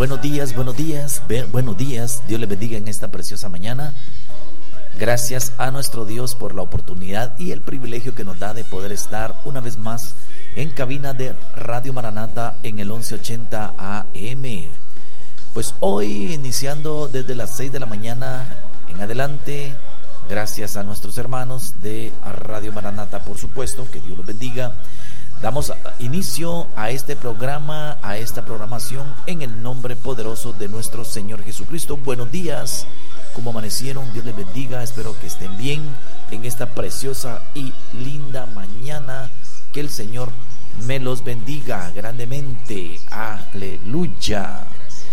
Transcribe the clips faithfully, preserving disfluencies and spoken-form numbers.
Buenos días, buenos días, buenos días. Dios les bendiga en esta preciosa mañana. Gracias a nuestro Dios por la oportunidad y el privilegio que nos da de poder estar una vez más en cabina de Radio Maranata en el once ochenta A M. Pues hoy, iniciando desde las seis de la mañana en adelante, gracias a nuestros hermanos de Radio Maranata, por supuesto, que Dios los bendiga. Damos inicio a este programa, a esta programación, en el nombre poderoso de nuestro Señor Jesucristo. Buenos días, ¿cómo amanecieron? Dios les bendiga, espero que estén bien en esta preciosa y linda mañana. Que el Señor me los bendiga grandemente. Aleluya.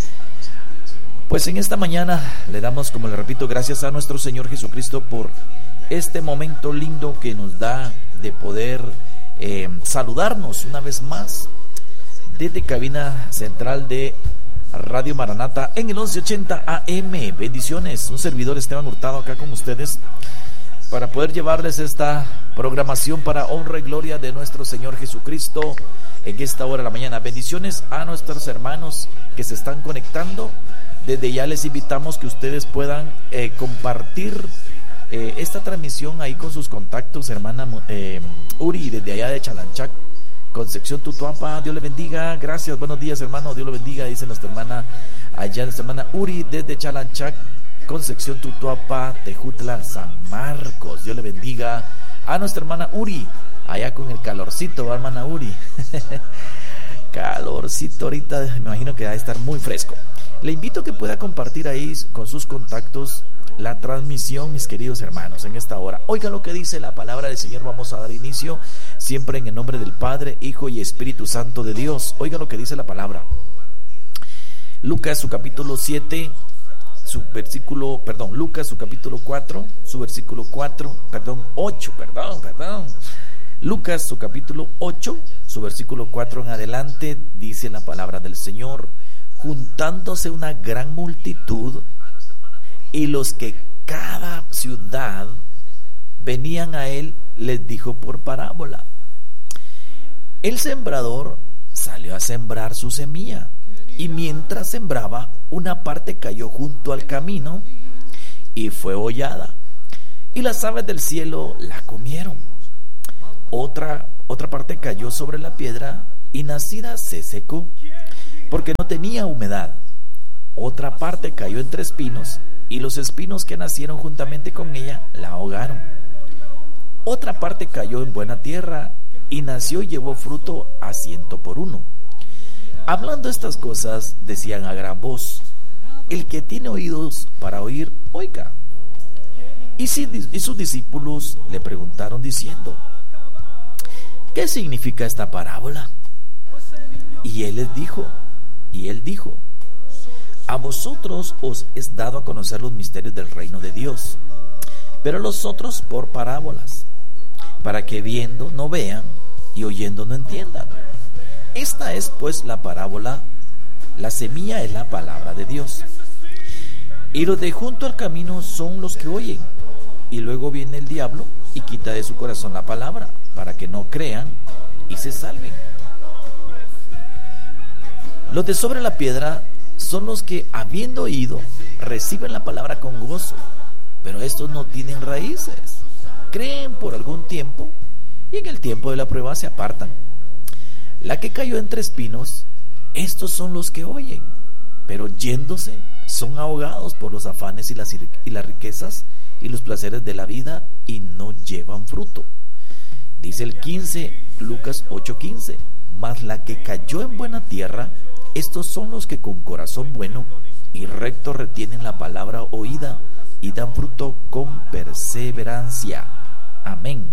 Pues en esta mañana le damos, como le repito, gracias a nuestro Señor Jesucristo por este momento lindo que nos da de poder Eh, saludarnos una vez más desde cabina central de Radio Maranata en el once ochenta A M. Bendiciones, un servidor Esteban Hurtado acá con ustedes para poder llevarles esta programación para honra y gloria de nuestro Señor Jesucristo en esta hora de la mañana. Bendiciones a nuestros hermanos que se están conectando. Desde ya les invitamos que ustedes puedan eh, compartir Eh, esta transmisión ahí con sus contactos, hermana eh, Uri, desde allá de Chalanchac, Concepción, Tutuapa. Dios le bendiga, gracias, buenos días, hermano, Dios lo bendiga, dice nuestra hermana allá, nuestra hermana Uri, desde Chalanchac, Concepción, Tutuapa, Tejutla, San Marcos. Dios le bendiga a nuestra hermana Uri, allá con el calorcito, hermana Uri. Calorcito ahorita, me imagino que va a estar muy fresco. Le invito a que pueda compartir ahí con sus contactos la transmisión, mis queridos hermanos, en esta hora. Oiga lo que dice la palabra del Señor. Vamos a dar inicio siempre en el nombre del Padre, Hijo y Espíritu Santo de Dios. Oiga lo que dice la palabra. Lucas, su capítulo siete, su versículo, perdón, Lucas, su capítulo cuatro, su versículo cuatro, perdón, ocho, perdón, perdón. Lucas, su capítulo ocho, su versículo cuatro en adelante, dice la palabra del Señor. Juntándose una gran multitud, y los que cada ciudad venían a él, les dijo por parábola: el sembrador salió a sembrar su semilla, y mientras sembraba, una parte cayó junto al camino y fue hollada, y las aves del cielo la comieron. Otra, otra parte cayó sobre la piedra, y nacida se secó, porque no tenía humedad. Otra parte cayó entre espinos, y los espinos que nacieron juntamente con ella la ahogaron. Otra parte cayó en buena tierra, y nació y llevó fruto a ciento por uno. Hablando estas cosas, decían a gran voz: el que tiene oídos para oír, oiga. Y, si, y sus discípulos le preguntaron diciendo: ¿qué significa esta parábola? Y él les dijo, y él dijo: a vosotros os es dado a conocer los misterios del reino de Dios, pero los otros por parábolas, para que viendo no vean y oyendo no entiendan. Esta es pues la parábola: la semilla es la palabra de Dios, y los de junto al camino son los que oyen, y luego viene el diablo y quita de su corazón la palabra, para que no crean y se salven. Los de sobre la piedra son los que, habiendo oído, reciben la palabra con gozo, pero estos no tienen raíces, creen por algún tiempo, y en el tiempo de la prueba se apartan. La que cayó entre espinos, estos son los que oyen, pero yéndose son ahogados por los afanes y las, y las riquezas y los placeres de la vida, y no llevan fruto. Dice el quince, Lucas ocho quince: mas la que cayó en buena tierra, estos son los que con corazón bueno y recto retienen la palabra oída y dan fruto con perseverancia. Amén.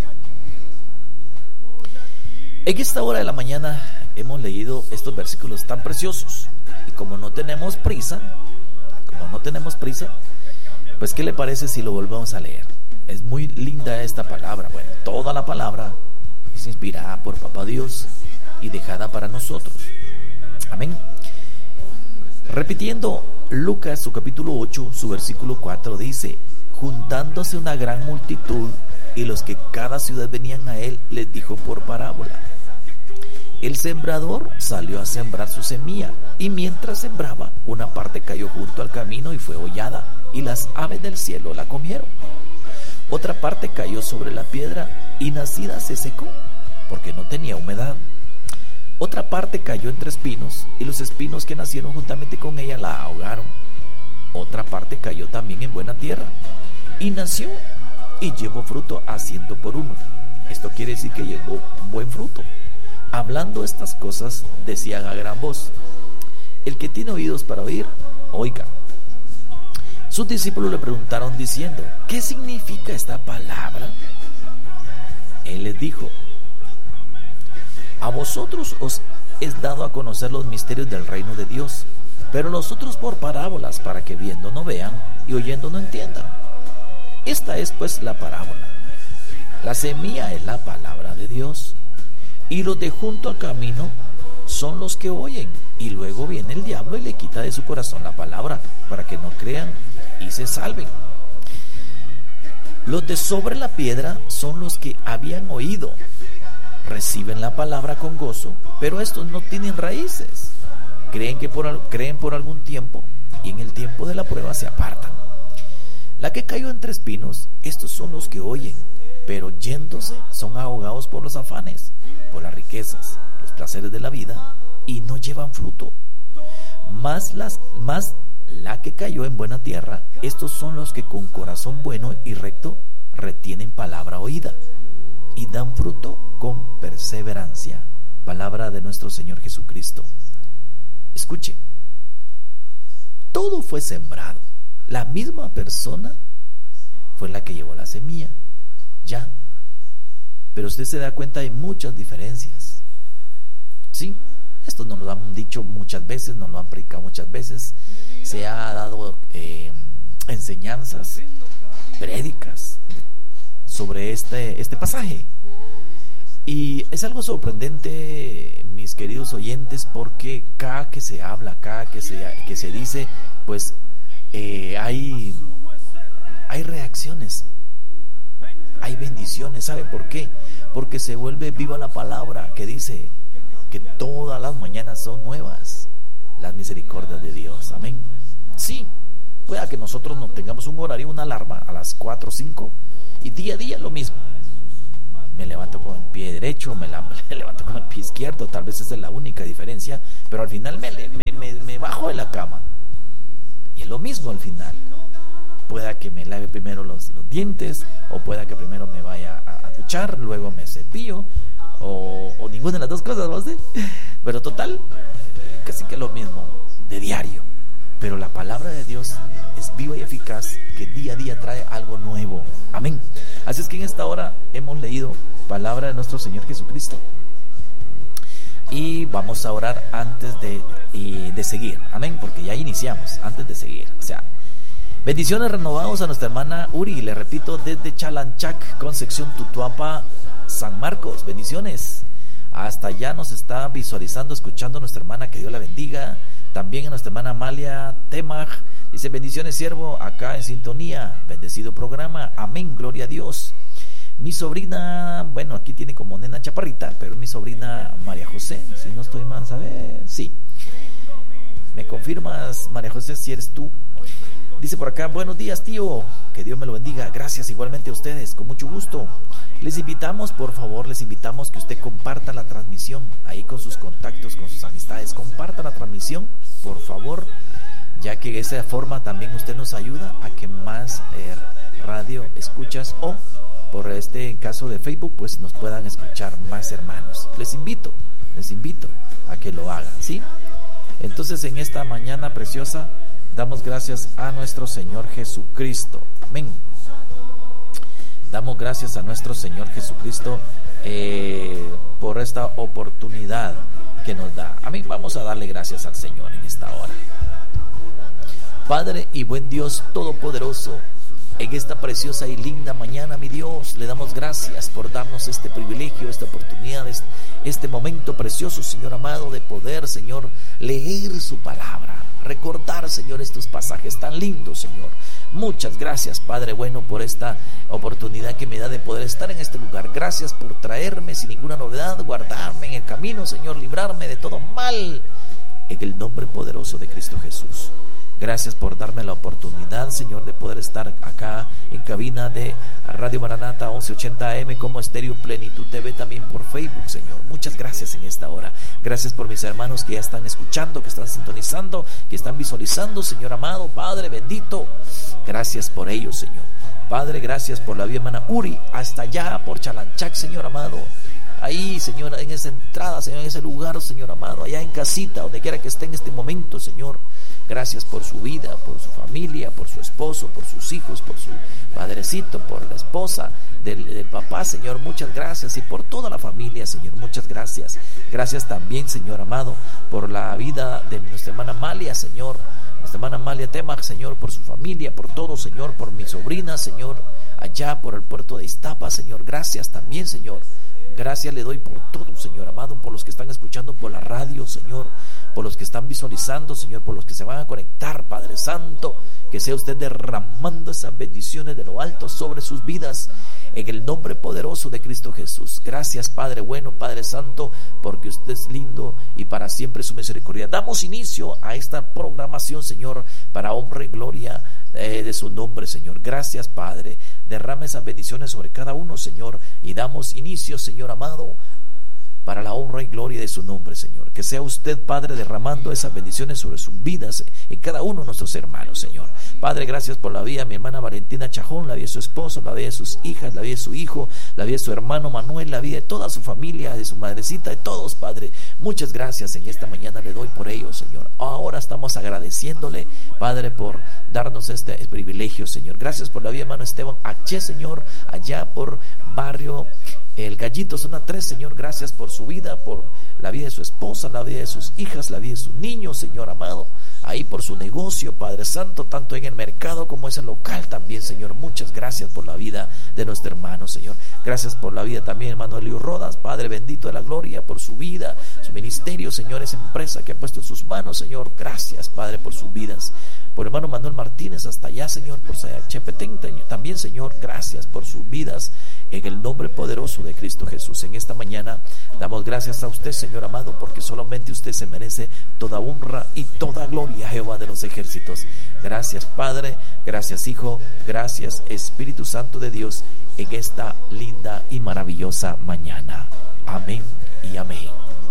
En esta hora de la mañana hemos leído estos versículos tan preciosos, y como no tenemos prisa, como no tenemos prisa, pues ¿qué le parece si lo volvemos a leer? Es muy linda esta palabra. Bueno, toda la palabra es inspirada por Papá Dios y dejada para nosotros. Amén. Repitiendo, Lucas, su capítulo ocho, su versículo cuatro dice: juntándose una gran multitud, y los que cada ciudad venían a él, les dijo por parábola: El sembrador salió a sembrar su semilla, y mientras sembraba, una parte cayó junto al camino y fue hollada, y las aves del cielo la comieron. Otra parte cayó sobre la piedra, y nacida se secó, porque no tenía humedad. Otra parte cayó entre espinos, y los espinos que nacieron juntamente con ella la ahogaron. Otra parte cayó también en buena tierra, y nació, y llevó fruto a ciento por uno. Esto quiere decir que llevó buen fruto. Hablando estas cosas, decían a gran voz: el que tiene oídos para oír, oiga. Sus discípulos le preguntaron diciendo: ¿qué significa esta palabra? Él les dijo: a vosotros os es dado a conocer los misterios del reino de Dios, pero los otros por parábolas, para que viendo no vean y oyendo no entiendan. Esta es pues la parábola. La semilla es la palabra de Dios, y los de junto al camino son los que oyen, y luego viene el diablo y le quita de su corazón la palabra, para que no crean y se salven. Los de sobre la piedra son los que habían oído, reciben la palabra con gozo, pero estos no tienen raíces. Creen que por, creen por algún tiempo, y en el tiempo de la prueba se apartan. La que cayó entre espinos, estos son los que oyen, pero yéndose son ahogados por los afanes, por las riquezas, los placeres de la vida, y no llevan fruto. Más, las, más la que cayó en buena tierra, estos son los que con corazón bueno y recto retienen palabra oída, y dan fruto con perseverancia. Palabra de nuestro Señor Jesucristo. Escuche, todo fue sembrado. La misma persona fue la que llevó la semilla. Ya, pero usted se da cuenta de muchas diferencias. Sí, esto nos lo han dicho muchas veces, nos lo han predicado muchas veces. Se ha dado eh, enseñanzas, prédicas sobre este, este pasaje. Y es algo sorprendente, mis queridos oyentes, porque cada que se habla, cada que se, que se dice, pues eh, hay, hay reacciones. Hay bendiciones. ¿Sabe por qué? Porque se vuelve viva la palabra que dice que todas las mañanas son nuevas las misericordias de Dios. Amén. Sí, pueda que nosotros no tengamos un horario, una alarma a las cuatro o cinco, y día a día lo mismo. Me levanto con el pie derecho, me, la, me levanto con el pie izquierdo. Tal vez esa es la única diferencia, pero al final me, me, me, me bajo de la cama y es lo mismo al final. Pueda que me lave primero los, los dientes, o pueda que primero me vaya a, a duchar, luego me cepillo, o, o ninguna de las dos cosas, ¿no? Pero total, casi que lo mismo de diario. Pero la palabra de Dios es viva y eficaz, que día a día trae algo nuevo. Amén. Así es que en esta hora hemos leído palabra de nuestro Señor Jesucristo, y vamos a orar antes de, y de seguir. Amén, porque ya iniciamos, antes de seguir. O sea, bendiciones renovados a nuestra hermana Uri, le repito, desde Chalanchac, Concepción, Tutuapa, San Marcos. Bendiciones. Hasta allá nos está visualizando, escuchando nuestra hermana, que Dios la bendiga. También a nuestra hermana Amalia Temaj, dice: bendiciones, siervo, acá en sintonía, bendecido programa, amén, gloria a Dios. Mi sobrina, bueno, aquí tiene como nena chaparrita, pero mi sobrina María José, si no estoy mal, ¿sabes? Sí. ¿Me confirmas, María José, si eres tú? Dice por acá: buenos días, tío, que Dios me lo bendiga. Gracias, igualmente a ustedes, con mucho gusto. Les invitamos, por favor, les invitamos que usted comparta la transmisión ahí con sus contactos, con sus amistades. Comparta la transmisión, por favor, ya que de esa forma también usted nos ayuda a que más eh, radio escuchas, o por este caso de Facebook, pues nos puedan escuchar más hermanos. Les invito, les invito a que lo hagan, ¿sí? Entonces, en esta mañana preciosa, damos gracias a nuestro Señor Jesucristo. Amén. Damos gracias a nuestro Señor Jesucristo eh, por esta oportunidad que nos da. Amén. Vamos a darle gracias al Señor en esta hora. Padre y buen Dios todopoderoso, en esta preciosa y linda mañana, mi Dios, le damos gracias por darnos este privilegio, esta oportunidad, este momento precioso, Señor amado, de poder, Señor, leer su palabra. recordar, Señor, estos pasajes tan lindos, Señor. Muchas gracias, Padre bueno, por esta oportunidad que me da de poder estar en este lugar. Gracias por traerme sin ninguna novedad, guardarme en el camino, Señor, librarme de todo mal, en el nombre poderoso de Cristo Jesús. Gracias por darme la oportunidad, Señor, de poder estar acá en cabina de Radio Maranata once ochenta A M como Estéreo Plenitud T V, también por Facebook, Señor. Muchas gracias en esta hora. Gracias por mis hermanos que ya están escuchando, que están sintonizando, que están visualizando, Señor amado, Padre bendito. Gracias por ellos, Señor. Padre, gracias por la vida hermana Uri, hasta allá por Chalanchac, Señor amado. Ahí, Señor, en esa entrada, Señor, en ese lugar, Señor amado, allá en casita, donde quiera que esté en este momento, Señor. Gracias por su vida, por su familia, por su esposo, por sus hijos, por su padrecito, por la esposa del, del papá, Señor. Muchas gracias, y por toda la familia, Señor. Muchas gracias. Gracias también, Señor amado, por la vida de nuestra hermana Amalia, Señor. Nuestra hermana Amalia Temac, Señor, por su familia, por todo, Señor, por mi sobrina, Señor, allá por el puerto de Iztapa, Señor. Gracias también, Señor. Gracias le doy por todo, Señor amado, por los que están escuchando por la radio, Señor, por los que están visualizando, Señor, por los que se van a conectar, Padre Santo. Que sea usted derramando esas bendiciones de lo alto sobre sus vidas, en el nombre poderoso de Cristo Jesús. Gracias, Padre bueno, Padre Santo, porque usted es lindo y para siempre su misericordia. Damos inicio a esta programación, Señor, para honra y gloria eh, de su nombre, Señor. Gracias, Padre. Derrame esas bendiciones sobre cada uno, Señor, y damos inicio, Señor amado, para la honra y gloria de su nombre, Señor. Que sea usted, Padre, derramando esas bendiciones sobre sus vidas en cada uno de nuestros hermanos, Señor. Padre, gracias por la vida de mi hermana Valentina Chajón, la vida de su esposo, la vida de sus hijas, la vida de su hijo, la vida de su hermano Manuel, la vida de toda su familia, de su madrecita, de todos, Padre. Muchas gracias en esta mañana le doy por ellos, Señor. Ahora estamos agradeciéndole, Padre, por darnos este privilegio, Señor. Gracias por la vida de hermano Esteban H, Señor, allá por barrio El Gallito, zona tres, Señor. Gracias por su vida, por la vida de su esposa, la vida de sus hijas, la vida de sus niños, Señor amado. Ahí por su negocio, Padre Santo, tanto en el mercado como en el local también, Señor. Muchas gracias por la vida de nuestro hermano, Señor. Gracias por la vida también, hermano Elio Rodas, Padre bendito de la gloria, por su vida, su ministerio, Señor, esa empresa que ha puesto en sus manos, Señor. Gracias, Padre, por sus vidas. Por hermano Manuel Martínez hasta allá, Señor, por Chepetén también, Señor. Gracias por sus vidas, en el nombre poderoso de Cristo Jesús. En esta mañana damos gracias a usted, Señor amado, porque solamente usted se merece toda honra y toda gloria, Jehová de los ejércitos. Gracias, Padre, gracias, Hijo, gracias, Espíritu Santo de Dios, en esta linda y maravillosa mañana. Amén y amén.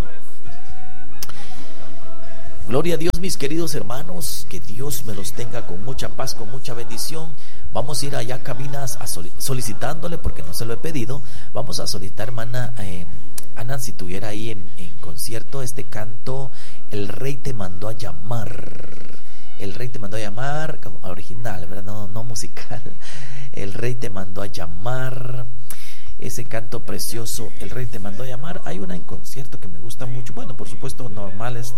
Gloria a Dios, mis queridos hermanos, que Dios me los tenga con mucha paz, con mucha bendición. Vamos a ir allá a cabinas a soli- solicitándole, porque no se lo he pedido. Vamos a solicitar, hermana eh, Ana, si tuviera ahí en, en concierto este canto, El Rey te mandó a llamar. El Rey te mandó a llamar, original, ¿verdad? No, no musical. El Rey te mandó a llamar. Ese canto precioso, El Rey te mandó a llamar. Hay una en concierto que me gusta mucho. Bueno, por supuesto, normales.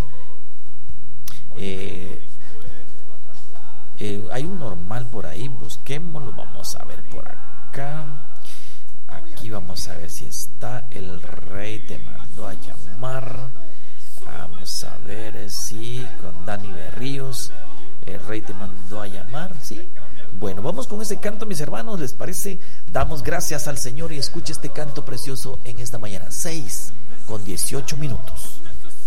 Eh, eh, hay un normal por ahí, busquémoslo, vamos a ver por acá. Aquí vamos a ver si está. El Rey te mandó a llamar. Vamos a ver si con Dani Berríos. El Rey te mandó a llamar, ¿sí? Bueno, vamos con ese canto, mis hermanos, ¿les parece? Damos gracias al Señor y escuche este canto precioso en esta mañana. Seis con dieciocho minutos.